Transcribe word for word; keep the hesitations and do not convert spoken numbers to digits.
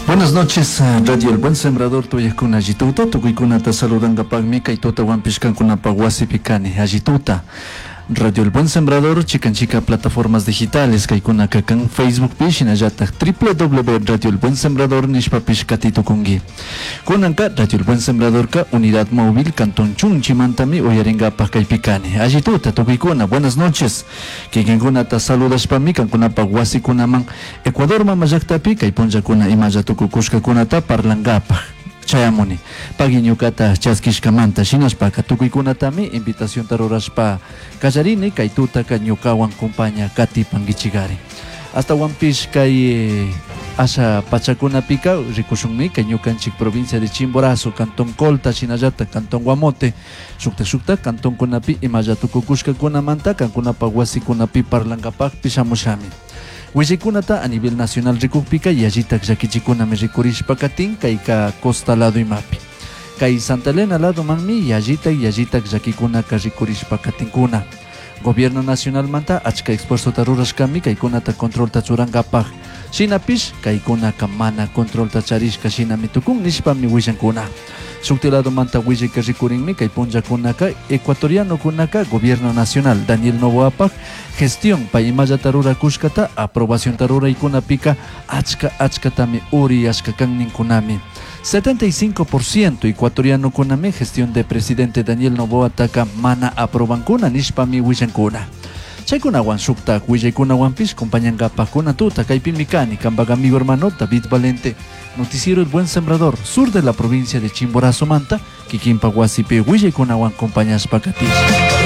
Buenas noches, uh, Radio El Buen Sembrador, tuyakuna Ajituta, tukuikunata saludanga pagmika y tota wampishkankuna wasi pikani Ajituta. Radio El Buen Sembrador, chicanchica plataformas digitales, kaikuna kakan Facebook pishina jata w w w punto radio el buen sembrador nishpa pishkatito kungi. Kunanka Radio El Buen Sembrador ka unidad móvil Cantón Chunchimantami oyaringa pakaipikani. Ajituta tukikuna, buenas noches. Kikinkuna ta saludas pa mi kankuna pa wasi kunaman Ecuador mamajaktapi kaipunja kuna imaja tukukushka kunata parlangapa. Chayamuni, pagiñukata chaskishkamanta shinashpaka tukuykunatami invitación tarurashpa kallarini kaituta kañukawan compaña kati pangichigari. Hasta wampish kay asha pachakunapika rikushunmi kañukanchik provincia de Chimborazo, Cantón Colta, Shinallata, Cantón Guamote, sukta sukta Cantón Kunapi imaya tukukushka kunamanta kankunapa wasikunapi parlangapaq pishamushami. Huillaykunata a nivel nacional rikukpika y allita llakichikunami rikurishpa katin kayka costa lado imapi. Kay Santa Elena lado manmi y allita y allita llakikunaka rikurishpa katinkuna. Gobierno nacional manta achka esfuerzo tarurashkami kaykunata control tachurangapaj. Shinapish kaykunaka mana control tacharishka shinami tukun nishpami huillankuna. Suktilado manta huillay rikurinmi kay punllakunaka ecuatoriano kunaka gobierno nacional Daniel Novoapaj gestión pa imaya tarura kushkata aprobación tarura ikunapika achka achkatami uri achka kanninkunami. setenta y cinco por ciento ecuatoriano kunami gestión de presidente Daniel Novoa taka mana aprobankuna nishpami huillankuna. Chaykunawan sukta huillaykunawanpish compañangapakuna tuta kaypimikani kambaga amigo hermano David Valente. Noticiero El Buen Sembrador, sur de la provincia de Chimborazo Manta, Kikinpa Huasipe Huillaykunawan compañashpa katish.